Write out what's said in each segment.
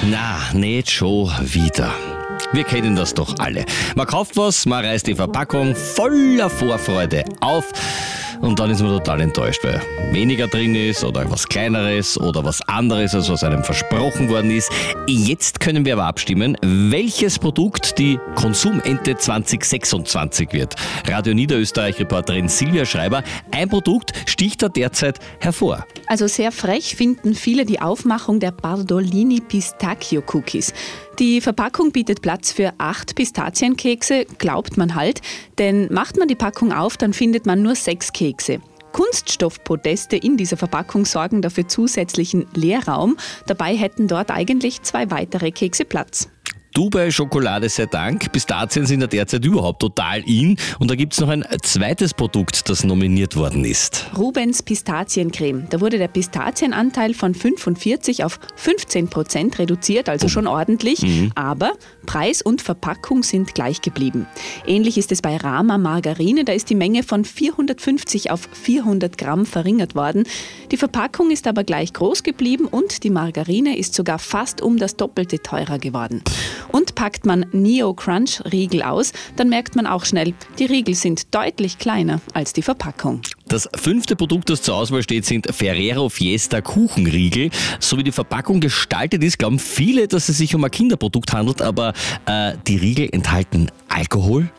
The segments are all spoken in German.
Na, nicht schon wieder. Wir kennen das doch alle. Man kauft was, man reißt die Verpackung voller Vorfreude auf und dann ist man total enttäuscht, weil weniger drin ist oder was Kleineres oder was anderes, als was einem versprochen worden ist. Jetzt können wir aber abstimmen, welches Produkt die Konsumente 2026 wird. Radio Niederösterreich-Reporterin Silvia Schreiber, ein Produkt sticht da derzeit hervor. Also sehr frech finden viele die Aufmachung der Bardolini Pistachio Cookies. Die Verpackung bietet Platz für 8 Pistazienkekse, glaubt man halt, denn macht man die Packung auf, dann findet man nur 6 Kekse. Kunststoffpodeste in dieser Verpackung sorgen dafür zusätzlichen Leerraum. Dabei hätten dort eigentlich 2 weitere Kekse Platz. Dubai-Schokolade sei Dank. Pistazien sind ja derzeit überhaupt total in. Und da gibt es noch ein zweites Produkt, das nominiert worden ist. Rubens Pistaziencreme. Da wurde der Pistazienanteil von 45 auf 15% reduziert, also schon ordentlich. Aber Preis und Verpackung sind gleich geblieben. Ähnlich ist es bei Rama Margarine. Da ist die Menge von 450 auf 400 Gramm verringert worden. Die Verpackung ist aber gleich groß geblieben und die Margarine ist sogar fast um das Doppelte teurer geworden. Und packt man Neo Crunch Riegel aus, dann merkt man auch schnell, die Riegel sind deutlich kleiner als die Verpackung. Das 5. Produkt, das zur Auswahl steht, sind Ferrero Fiesta Kuchenriegel. So wie die Verpackung gestaltet ist, glauben viele, dass es sich um ein Kinderprodukt handelt, aber die Riegel enthalten Alkohol.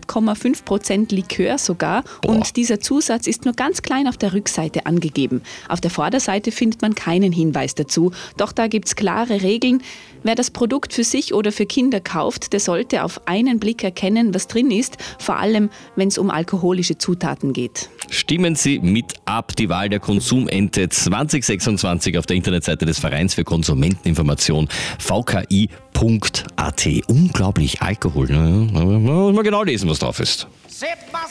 8,5% Likör sogar. Und dieser Zusatz ist nur ganz klein auf der Rückseite angegeben. Auf der Vorderseite findet man keinen Hinweis dazu. Doch da gibt es klare Regeln. Wer das Produkt für sich oder für Kinder kauft, der sollte auf einen Blick erkennen, was drin ist, vor allem wenn es um alkoholische Zutaten geht. Stimmen Sie mit ab. Die Wahl der Konsumente 2026 auf der Internetseite des Vereins für Konsumenteninformation vki.at. Unglaublich Alkohol. Muss man genau lesen, was drauf ist.